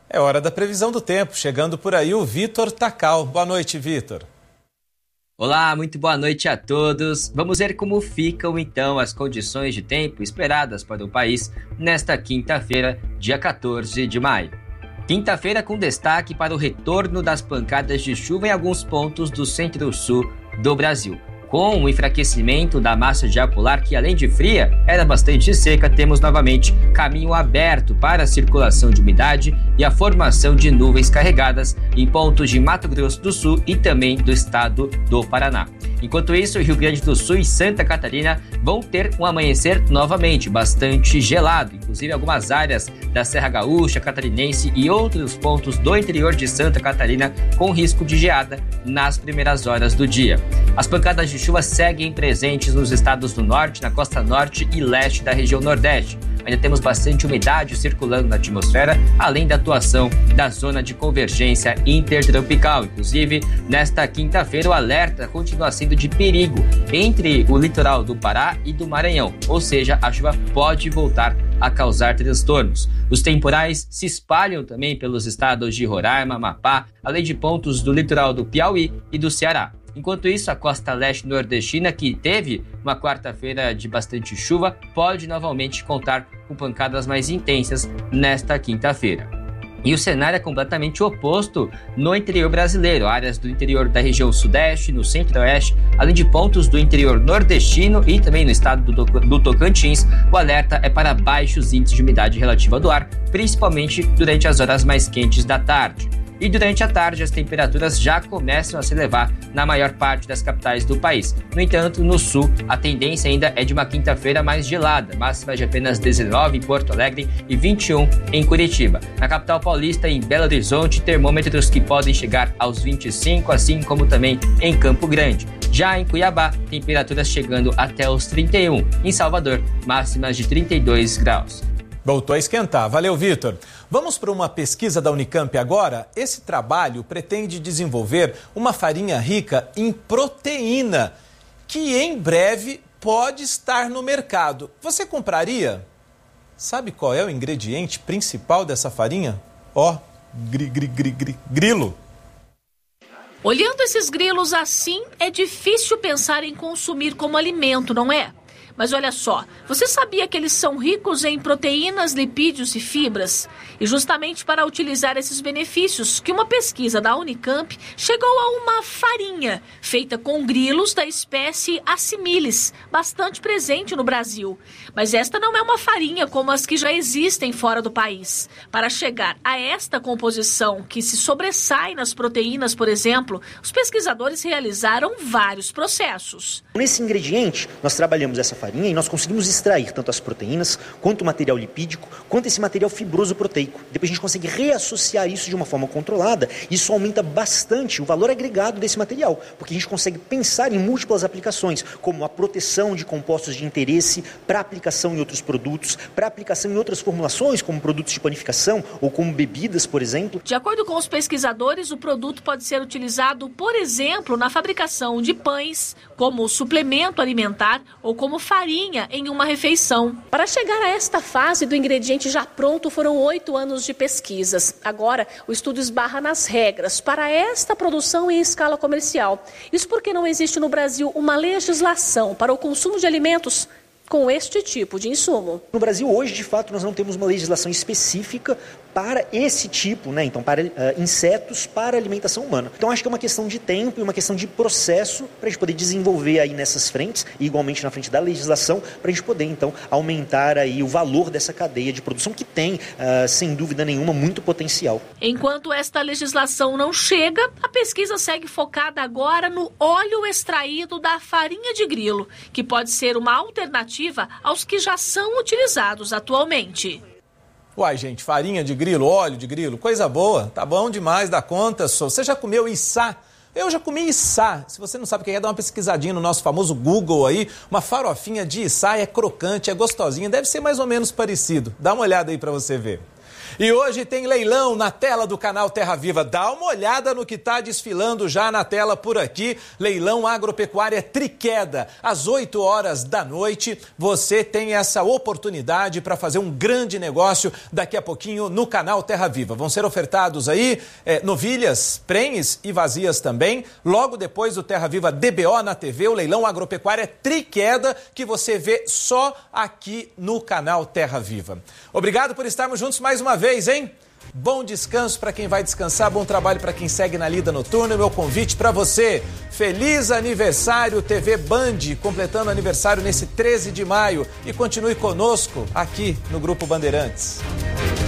É hora da previsão do tempo. Chegando por aí o Vitor Tacal. Boa noite, Vitor. Olá, muito boa noite a todos. Vamos ver como ficam então as condições de tempo esperadas para o país nesta quinta-feira, dia 14 de maio. Quinta-feira com destaque para o retorno das pancadas de chuva em alguns pontos do centro-sul do Brasil. Com o enfraquecimento da massa de ar polar, que além de fria, era bastante seca, temos novamente caminho aberto para a circulação de umidade e a formação de nuvens carregadas em pontos de Mato Grosso do Sul e também do estado do Paraná. Enquanto isso, Rio Grande do Sul e Santa Catarina vão ter um amanhecer novamente bastante gelado, inclusive algumas áreas da Serra Gaúcha, Catarinense e outros pontos do interior de Santa Catarina com risco de geada nas primeiras horas do dia. As pancadas de chuva seguem presentes nos estados do norte, na costa norte e leste da região nordeste. Ainda temos bastante umidade circulando na atmosfera, além da atuação da zona de convergência intertropical. Inclusive, nesta quinta-feira, o alerta continua sendo de perigo entre o litoral do Pará e do Maranhão, ou seja, a chuva pode voltar a causar transtornos. Os temporais se espalham também pelos estados de Roraima, Amapá, além de pontos do litoral do Piauí e do Ceará. Enquanto isso, a costa leste nordestina, que teve uma quarta-feira de bastante chuva, pode novamente contar com pancadas mais intensas nesta quinta-feira. E o cenário é completamente oposto no interior brasileiro, áreas do interior da região sudeste, no centro-oeste, além de pontos do interior nordestino e também no estado do Tocantins. O alerta é para baixos índices de umidade relativa do ar, principalmente durante as horas mais quentes da tarde. E durante a tarde, as temperaturas já começam a se elevar na maior parte das capitais do país. No entanto, no sul, a tendência ainda é de uma quinta-feira mais gelada, máxima de apenas 19 em Porto Alegre e 21 em Curitiba. Na capital paulista e em Belo Horizonte, termômetros que podem chegar aos 25, assim como também em Campo Grande. Já em Cuiabá, temperaturas chegando até os 31. Em Salvador, máximas de 32 graus. Voltou a esquentar. Valeu, Vitor. Vamos para uma pesquisa da Unicamp agora? Esse trabalho pretende desenvolver uma farinha rica em proteína, que em breve pode estar no mercado. Você compraria? Sabe qual é o ingrediente principal dessa farinha? Grilo. Olhando esses grilos assim, é difícil pensar em consumir como alimento, não é? Mas olha só, você sabia que eles são ricos em proteínas, lipídios e fibras? E justamente para utilizar esses benefícios, que uma pesquisa da Unicamp chegou a uma farinha feita com grilos da espécie Assimilis, bastante presente no Brasil. Mas esta não é uma farinha como as que já existem fora do país. Para chegar a esta composição que se sobressai nas proteínas, por exemplo, os pesquisadores realizaram vários processos. Nesse ingrediente, nós trabalhamos essa farinha e nós conseguimos extrair tanto as proteínas, quanto o material lipídico, quanto esse material fibroso proteico. Depois a gente consegue reassociar isso de uma forma controlada. Isso aumenta bastante o valor agregado desse material, porque a gente consegue pensar em múltiplas aplicações, como a proteção de compostos de interesse para aplicação em outros produtos, para aplicação em outras formulações, como produtos de panificação ou como bebidas, por exemplo. De acordo com os pesquisadores, o produto pode ser utilizado, por exemplo, na fabricação de pães, como suplemento alimentar ou como farinha em uma refeição. Para chegar a esta fase do ingrediente já pronto, foram 8 anos de pesquisas. Agora, o estudo esbarra nas regras para esta produção em escala comercial. Isso porque não existe no Brasil uma legislação para o consumo de alimentos com este tipo de insumo. No Brasil, hoje, de fato, nós não temos uma legislação específica para esse tipo, então para insetos para alimentação humana. Então acho que é uma questão de tempo e uma questão de processo para a gente poder desenvolver aí nessas frentes e igualmente na frente da legislação para a gente poder então aumentar aí o valor dessa cadeia de produção que tem, sem dúvida nenhuma, muito potencial. Enquanto esta legislação não chega, a pesquisa segue focada agora no óleo extraído da farinha de grilo, que pode ser uma alternativa aos que já são utilizados atualmente. Uai, gente, farinha de grilo, óleo de grilo, coisa boa, tá bom demais, dá conta, só. Você já comeu içá? Eu já comi içá. Se você não sabe o que é, dá uma pesquisadinha no nosso famoso Google aí. Uma farofinha de içá é crocante, é gostosinha, deve ser mais ou menos parecido. Dá uma olhada aí pra você ver. E hoje tem leilão na tela do canal Terra Viva. Dá uma olhada no que está desfilando já na tela por aqui. Leilão Agropecuária Triqueda. Às 8 horas da noite, você tem essa oportunidade para fazer um grande negócio daqui a pouquinho no canal Terra Viva. Vão ser ofertados aí novilhas, prenhes e vazias também. Logo depois do Terra Viva DBO na TV, o leilão Agropecuária Triqueda, que você vê só aqui no canal Terra Viva. Obrigado por estarmos juntos mais uma vez, hein? Bom descanso para quem vai descansar, bom trabalho para quem segue na lida noturna. Meu convite para você, feliz aniversário TV Band, completando aniversário nesse 13 de maio. E continue conosco aqui no Grupo Bandeirantes.